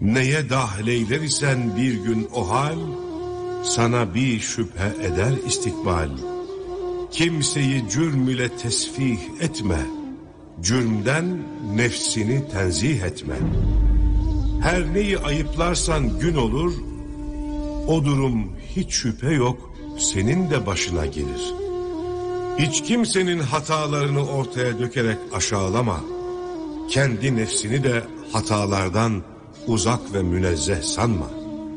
Neye dahil eyler isen bir gün o hal, sana bir şüphe eder istikbal. Kimseyi cürm ile tesfih etme, cürmden nefsini tenzih etme. Her neyi ayıplarsan gün olur, o durum hiç şüphe yok senin de başına gelir. Hiç kimsenin hatalarını ortaya dökerek aşağılama. Kendi nefsini de hatalardan uzak ve münezzeh sanma.